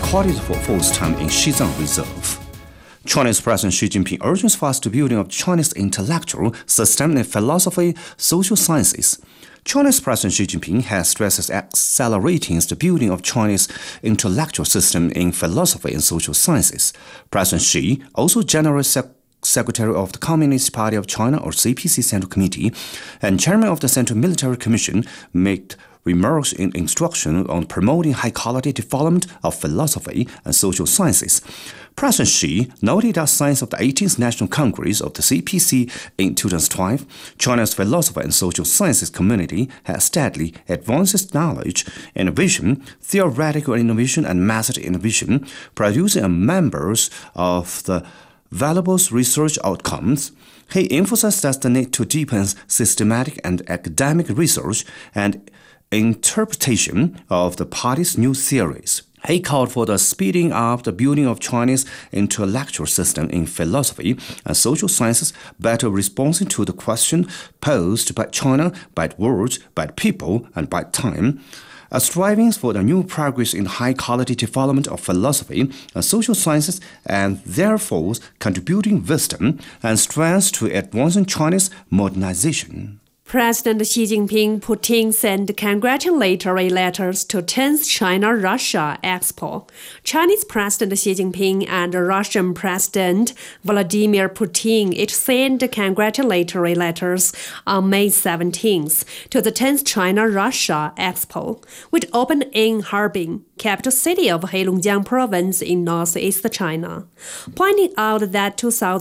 recorded for the first time in Xizang Reserve. Chinese President Xi Jinping urges faster building of Chinese intellectual system in philosophy, social sciences. Chinese President Xi Jinping has stressed accelerating the building of Chinese intellectual system in philosophy and social sciences. President Xi, also General Secretary of the Communist Party of China or CPC Central Committee and Chairman of the Central Military Commission, made remarks in instruction on promoting high-quality development of philosophy and social sciences. President Xi noted that since of the 18th National Congress of the CPC in 2012, China's philosophy and social sciences community has steadily advanced its knowledge, innovation, theoretical innovation, and method innovation, producing members of the valuable research outcomes. He emphasized the need to deepen systematic and academic research and interpretation of the party's new theories. He called for the speeding up the building of Chinese intellectual system in philosophy and social sciences, better responding to the question posed by China, by the world, by the people, and by time. A striving for the new progress in high-quality development of philosophy and social sciences, and therefore contributing wisdom and strength to advancing Chinese modernization. President Xi Jinping Putin sent congratulatory letters to 10th China-Russia Expo. Chinese President Xi Jinping and Russian President Vladimir Putin each sent congratulatory letters on May 17th to the 10th China-Russia Expo, which opened in Harbin, capital city of Heilongjiang Province in northeast China, pointing out that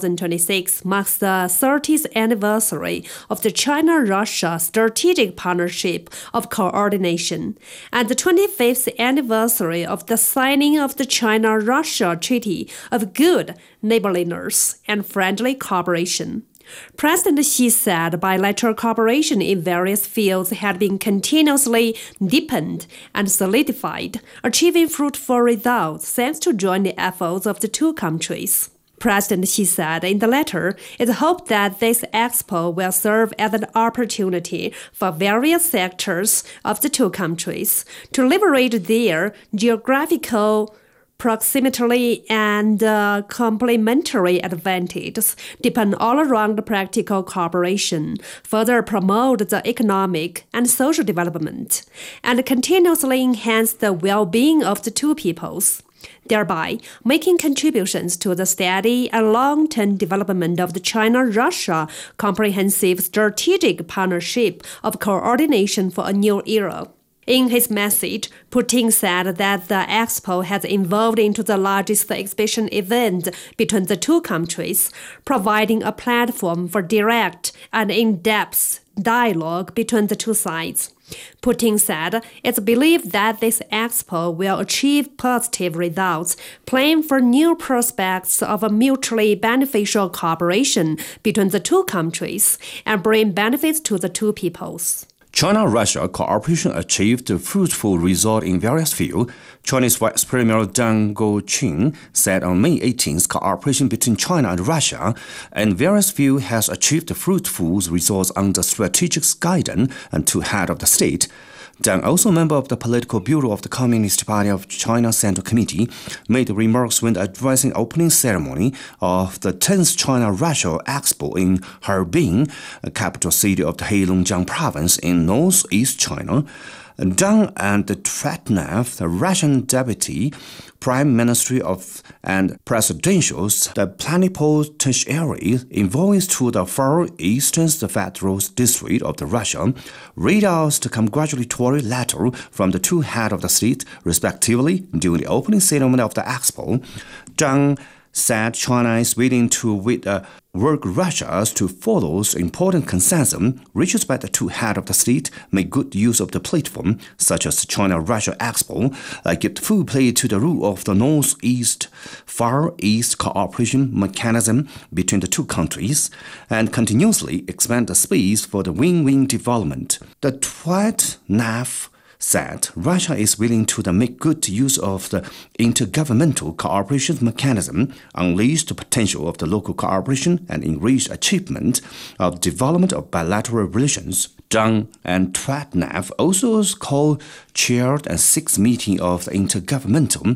2026 marks the 30th anniversary of the China-Russia Strategic Partnership of Coordination and the 25th anniversary of the signing of the China-Russia Treaty of Good Neighborliness and Friendly Cooperation. President Xi said bilateral cooperation in various fields had been continuously deepened and solidified, achieving fruitful results thanks to joint efforts of the two countries. President Xi said in the letter, it's hoped that this expo will serve as an opportunity for various sectors of the two countries to leverage their geographical proximity and complementary advantages, deepen all-around practical cooperation, further promote the economic and social development, and continuously enhance the well-being of the two peoples, thereby making contributions to the steady and long-term development of the China-Russia Comprehensive Strategic Partnership of Coordination for a New Era. In his message, Putin said that the expo has evolved into the largest exhibition event between the two countries, providing a platform for direct and in-depth dialogue between the two sides. Putin said it's believed that this expo will achieve positive results, playing for new prospects of a mutually beneficial cooperation between the two countries and bring benefits to the two peoples. China-Russia cooperation achieved fruitful results in various fields. Chinese Vice Premier Deng Guoqing said on May 18th, cooperation between China and Russia in various fields has achieved fruitful results under strategic guidance and to head of the state. Deng, also member of the Political Bureau of the Communist Party of China Central Committee, made remarks when addressing opening ceremony of the 10th China-Russia Expo in Harbin, a capital city of the Heilongjiang Province in northeast China. Deng and Tretnev, the Russian Deputy Prime Minister and Presidential, the plenipotentiary envoys to the Far Eastern Federal District of the Russia, read out the congratulatory letter from the two heads of the state, respectively, during the opening ceremony of the expo. Deng said China is willing to work Russia to follow the important consensus reached by the two heads of the state, make good use of the platform, such as the China-Russia Expo, give full play to the rule of the Northeast-Far East cooperation mechanism between the two countries, and continuously expand the space for the win-win development. The Tretnev said Russia is willing to make good use of the intergovernmental cooperation mechanism, unleash the potential of the local cooperation, and enrich achievement of development of bilateral relations. Deng and Tretnev also co-chaired a sixth meeting of the Intergovernmental